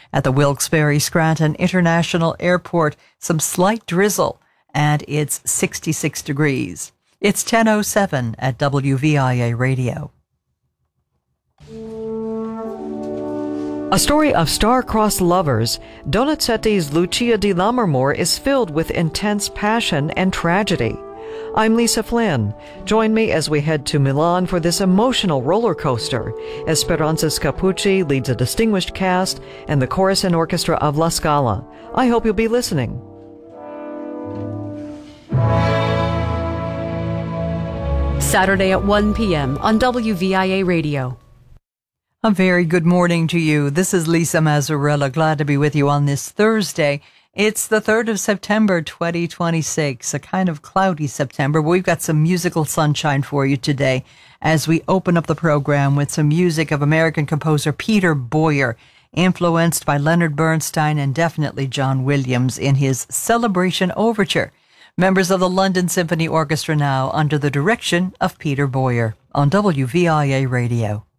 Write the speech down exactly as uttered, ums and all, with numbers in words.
At the Wilkes-Barre Scranton International Airport, some slight drizzle, and it's sixty-six degrees. It's ten oh seven at W V I A Radio. A story of star-crossed lovers, Donizetti's Lucia di Lammermoor is filled with intense passion and tragedy. I'm Lisa Flynn. Join me as we head to Milan for this emotional roller coaster. Esperanza Scapucci leads a distinguished cast and the chorus and orchestra of La Scala. I hope you'll be listening. Saturday at one p.m. on W V I A Radio. A very good morning to you. This is Lisa Mazzarella. Glad to be with you on this Thursday. It's the third of September, twenty twenty-six, a kind of cloudy September, but we've got some musical sunshine for you today as we open up the program with some music of American composer Peter Boyer, influenced by Leonard Bernstein and definitely John Williams in his Celebration Overture. Members of the London Symphony Orchestra now under the direction of Peter Boyer on W V I A Radio.